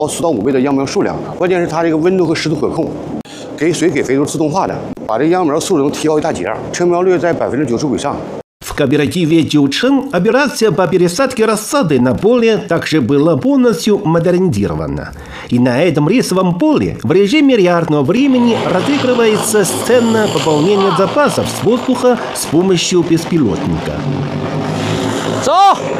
4到5倍的秧苗数量，关键是它这个温度和湿度可控，给水给肥都是自动化的，把这秧苗素质能提高一大截，成苗率在95%以上。 В кооперативе Дючэн операция по пересадке рассады на поле также была полностью модернизирована. И на этом рисовом поле в режиме реального времени разыгрывается сцена пополнения запасов с воздуха с помощью беспилотника. 走，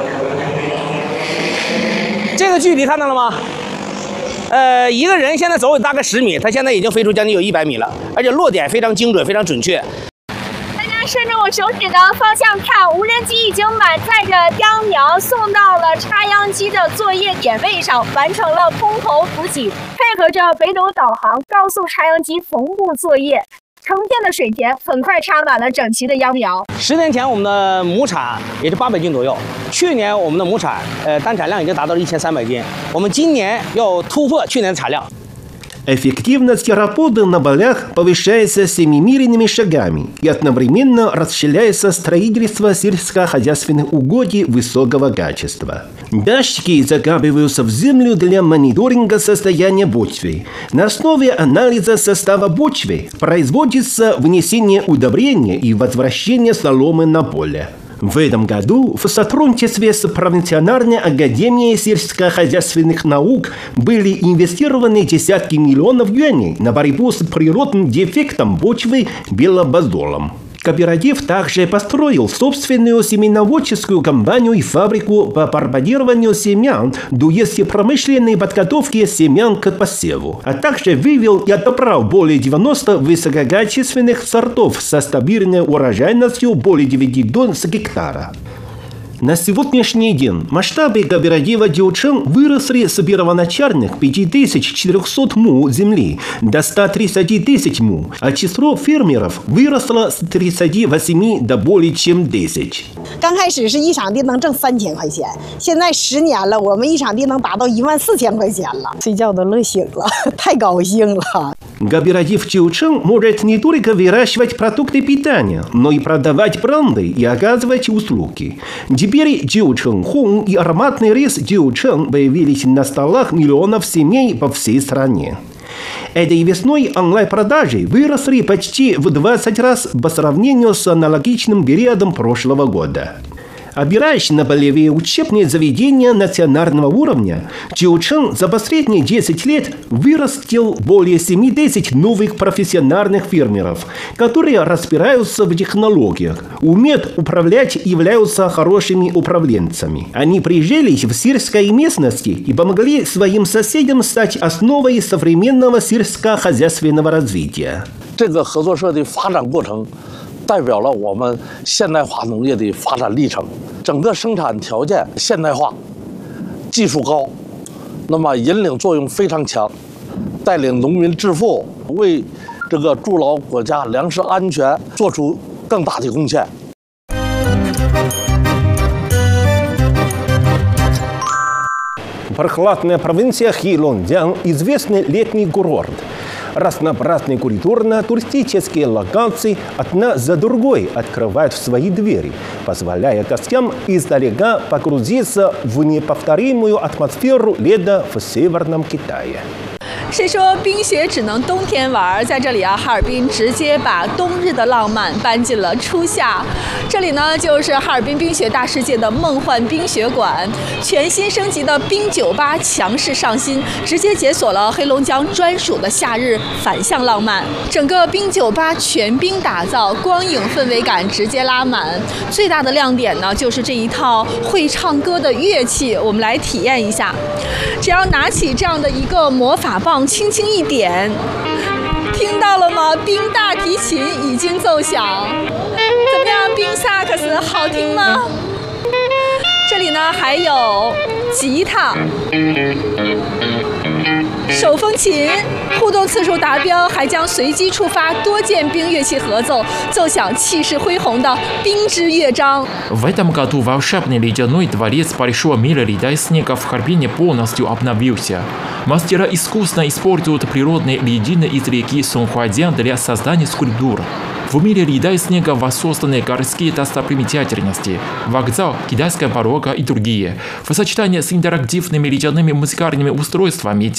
这个距离看到了吗？一个人现在走大概10米，他现在已经飞出将近有100米了，而且落点非常精准，非常准确。 顺着我手指的方向看，无人机已经满载着秧苗送到了插秧机的作业点位上，完成了空投补给，配合着北斗导航，高速插秧机同步作业。成片的水田很快插满了整齐的秧苗。 10年前我们的亩产也是800斤左右，去年我们的亩产单产量已经达到了1300斤，我们今年要突破去年的产量。 Эффективность работы на полях повышается семимильными шагами и одновременно расширяется строительство сельскохозяйственных угодий высокого качества. Датчики закапываются в землю для мониторинга состояния почвы. На основе анализа состава почвы производится внесение удобрения и возвращение соломы на поле. В этом году в сотрудничестве с Провинциональной академией сельскохозяйственных наук были инвестированы десятки миллионов юаней на борьбу с природным дефектом почвы белобазолом. Кооператив также построил собственную семеноводческую компанию и фабрику по пропагированию семян, дуэссе промышленной подготовки семян к посеву, а также вывел и отобрал более 90 высококачественных сортов со стабильной урожайностью более 9 тонн с гектара. На сегодняшний день масштабы кооператива Дючэн выросли с первоначальных 5400 му земли до 130 тысяч му, а число фермеров выросло с 38 до более чем 10. 刚开始是一场地能挣3000块钱，现在10年了，我们一场地能达到14000块钱了，睡觉都乐醒了，太高兴了。 Кооператив Дючэн может не только выращивать продукты питания, но и продавать бренды и оказывать услуги. Теперь Дючэн Хун и ароматный рис Дючэн появились на столах миллионов семей по всей стране. Этой весной онлайн-продажи выросли почти в 20 раз по сравнению с аналогичным периодом прошлого года. Опираясь на полевые учебные заведения национального уровня, Дючэн за последние 10 лет вырастил более 7000 новых профессиональных фермеров, которые разбираются в технологиях, умеют управлять и являются хорошими управленцами. Они прижились в сельской местности и помогли своим соседям стать основой современного сельскохозяйственного развития. 这个合作社的发展过程 代表了我们现代化农业的发展历程，整个生产条件现代化，技术高，那么引领作用非常强，带领农民致富，为这个筑牢国家粮食安全做出更大的贡献。 Прохладная провинция Хэйлонцзян – известный летний курорт. Разнообразные культурно-туристические локации одна за другой открывают свои двери, позволяя гостям издалека погрузиться в неповторимую атмосферу лета в Северном Китае. 谁说冰雪只能冬天玩？在这里啊，哈尔滨直接把冬日的浪漫搬进了初夏。这里呢，就是哈尔滨冰雪大世界的梦幻冰雪馆，全新升级的冰酒吧强势上新，直接解锁了黑龙江专属的夏日反向浪漫。整个冰酒吧全冰打造，光影氛围感直接拉满。最大的亮点呢，就是这一套会唱歌的乐器，我们来体验一下。只要拿起这样的一个魔法棒， 轻轻一点，听到了吗？冰大提琴已经奏响，怎么样？冰萨克斯好听吗？这里呢还有吉他、手风琴，互动次数达标，还将随机触发多件冰乐器合奏，奏响气势恢宏的冰之乐章。 В этом году волшебный ледяной дворец большого мира льда и снега в Харбине полностью обновился. Мастера искусно используют природные льдины из реки Сунхуадян для создания скульптур. В мире льда и снега воссозданы городские достопримечательности, вокзал, китайская дорога и другие. В сочетании с интерактивными ледяными музыкальными устройствами